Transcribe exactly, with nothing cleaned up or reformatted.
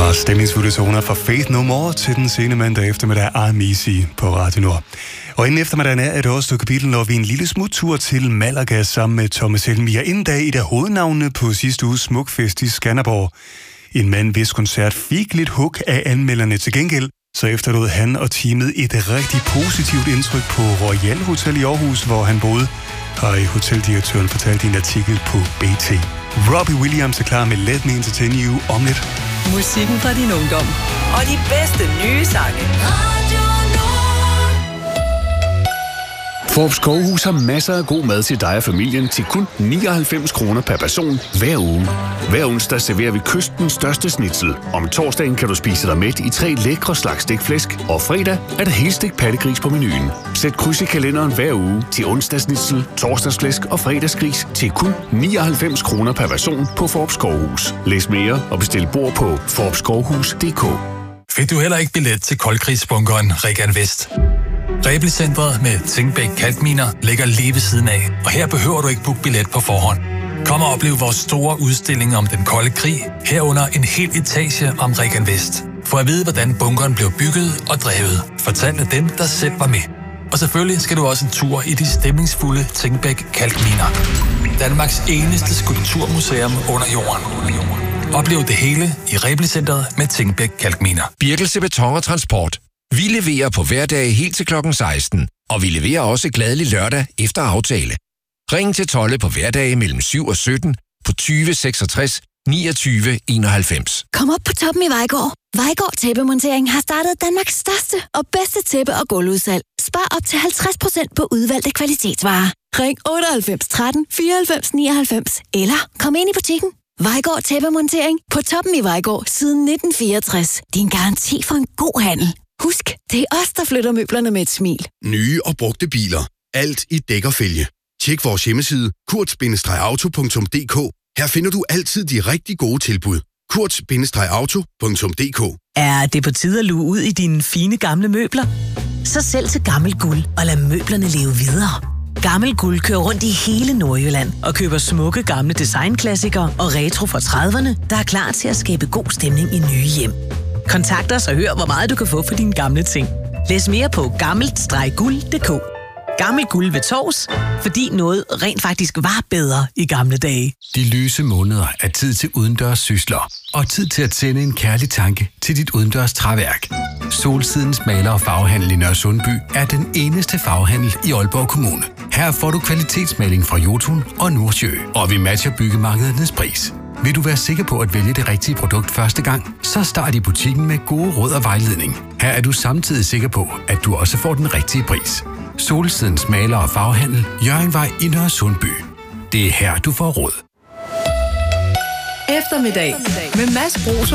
var stemningsfulde toner fra Faith No More til den sene mandag eftermiddag Armisi på Radio Nord. Og inden eftermiddagen er det også et kapitel, når vi en lille smuttur til Malaga sammen med Thomas Helmier. Inden dag i der hovednavne på sidste uges Smukfest i Skanderborg. En mand, hvis koncert fik lidt hug af anmelderne til gengæld, så efterlod han og teamet et rigtig positivt indtryk på Royal Hotel i Aarhus, hvor han boede, har hoteldirektøren fortalt i en artikel på B T. Robbie Williams er klar med Let Me Entertain You om lidt. Musikken fra din ungdom og de bedste nye sange. Fårup Skovhus har masser af god mad til dig og familien til kun nioghalvfems kroner per person hver uge. Hver onsdag serverer vi kystens største schnitzel. Om torsdagen kan du spise dig mæt i tre lækre slags stegflæsk, og fredag er der helstegt pattegris på menuen. Sæt kryds i kalenderen hver uge til onsdagsschnitzel, torsdagsflæsk og fredagsgris til kun nioghalvfems kroner per person på Fårup Skovhus. Læs mere og bestil bord på fårup skovhus punktum d k. Fik du heller ikke billet til koldkrigsbunkeren Regan Vest? Reblicentret med Tingbæk Kalkminer ligger lige ved siden af, og her behøver du ikke booke billet på forhånd. Kom og oplev vores store udstilling om den kolde krig, herunder en hel etage om Regan Vest. For at vide, hvordan bunkeren blev bygget og drevet, fortalt af dem, der selv var med. Og selvfølgelig skal du også en tur i de stemningsfulde Tingbæk Kalkminer. Danmarks eneste skulpturmuseum under jorden. Oplev det hele i Reblicentret med Tingbæk Kalkminer. Birkelse Beton og Transport. Vi leverer på hverdage helt til klokken seksten, og vi leverer også glædelig lørdag efter aftale. Ring til Tolle på hverdage mellem syv og sytten på tyve seksogtres niogtyve enoghalvfems. Kom op på toppen i Vejgaard. Vejgaard Tæppemontering har startet Danmarks største og bedste tæppe- og gulvudsalg. Spar op til halvtreds procent på udvalgte kvalitetsvarer. Ring otteoghalvfems tretten fireoghalvfems nioghalvfems eller kom ind i butikken. Vejgaard Tæppemontering på toppen i Vejgaard siden nitten fireogtres. Din garanti for en god handel. Husk, det er os, der flytter møblerne med et smil. Nye og brugte biler. Alt i dæk og fælge. Tjek vores hjemmeside kurt bindestreg auto punktum d k. Her finder du altid de rigtig gode tilbud. kurt bindestreg auto punktum d k. Er det på tide at luge ud i dine fine gamle møbler? Så sælg til Gammel Guld og lad møblerne leve videre. Gammel Guld kører rundt i hele Nordjylland og køber smukke gamle designklassikere og retro fra trediverne, der er klar til at skabe god stemning i nye hjem. Kontakt os og hør, hvor meget du kan få for dine gamle ting. Læs mere på gammelt guld punktum d k. Gammel Guld ved Tårs, fordi noget rent faktisk var bedre i gamle dage. De lyse måneder er tid til udendørs sysler og tid til at sende en kærlig tanke til dit udendørs træværk. Solsidens maler- og farvehandel i Nørresundby er den eneste farvehandel i Aalborg Kommune. Her får du kvalitetsmaling fra Jotun og Nordsjø, og vi matcher byggemarkedernes pris. Vil du være sikker på at vælge det rigtige produkt første gang, så start i butikken med gode råd og vejledning. Her er du samtidig sikker på, at du også får den rigtige pris. Solsidens maler- og farvehandel, Hjørringvej i Nørresundby. Det er her, du får råd. Eftermiddag med Mads Brus